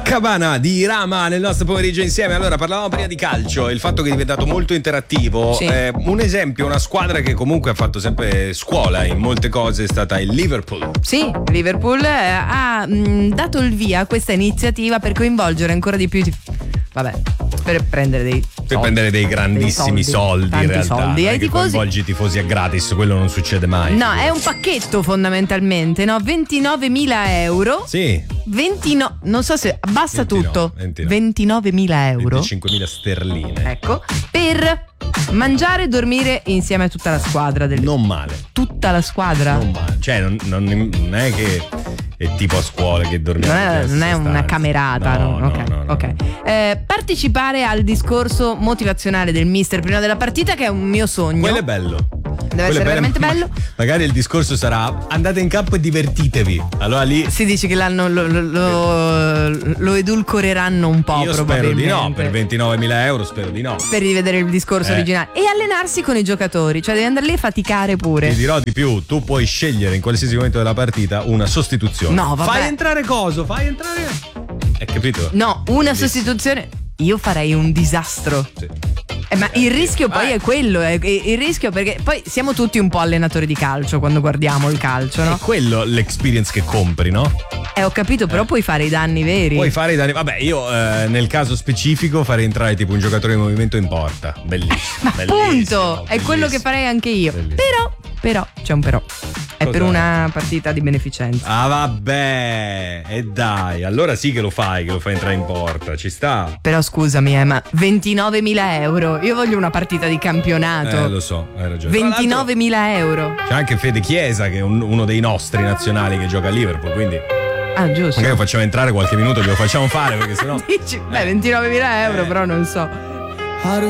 Cabana di Rama nel nostro pomeriggio insieme. Allora, parlavamo prima di calcio, il fatto che è diventato molto interattivo. Sì. Un esempio, una squadra che comunque ha fatto sempre scuola in molte cose è stata il Liverpool. Sì, Liverpool ha dato il via a questa iniziativa per coinvolgere ancora di più per prendere dei grandissimi soldi tanti in realtà. soldi Non è ai che tifosi. coinvolgi i tifosi a gratis, quello non succede mai. No, è un pacchetto fondamentalmente, no? 29.000 euro. Sì. Non so se basta 29, tutto. 29. 29.000 euro. 25.000 sterline. Ecco, per mangiare e dormire insieme a tutta la squadra Non male. Tutta la squadra? Non male. Cioè, non è che è tipo a scuola che dormiamo. Non è una camerata, no? No. Ok. Partecipare al discorso motivazionale del mister prima della partita, che è un mio sogno. Quello è bello. Deve essere veramente bello. Magari il discorso sarà: andate in campo e divertitevi. Allora lì Si dice che l'anno lo edulcoreranno un po'. io spero probabilmente. di no. Per 29.000 euro spero di no. Per rivedere il discorso originale e allenarsi con i giocatori, cioè devi andare lì a faticare pure. Ti dirò di più: tu puoi scegliere in qualsiasi momento della partita una sostituzione. No, vabbè. Fai entrare coso, fai entrare. Hai capito? No, una sostituzione. Io farei un disastro. Sì. Ma il rischio poi è quello, il rischio, perché poi siamo tutti un po' allenatori di calcio quando guardiamo il calcio, no? È quello l'experience che compri, no? Ho capito, però puoi fare i danni veri. Puoi fare i danni. Vabbè, io nel caso specifico farei entrare tipo un giocatore in movimento in porta. Bellissimo. Ma bellissimo, appunto, è quello che bellissimo. farei anche io. Però, c'è un però. È Cos'è? per una partita di beneficenza. Ah, vabbè. E dai, allora sì che lo fai entrare in porta. Ci sta. Però scusami, ma 29.000 euro. Io voglio una partita di campionato. Lo so, hai ragione. Tra l'altro, 29.000 euro. c'è anche Fede Chiesa, che è uno dei nostri nazionali che gioca a Liverpool, quindi Ah, giusto. magari lo facciamo entrare qualche minuto, glielo facciamo fare perché sennò Dici, 29.000 euro, però non so.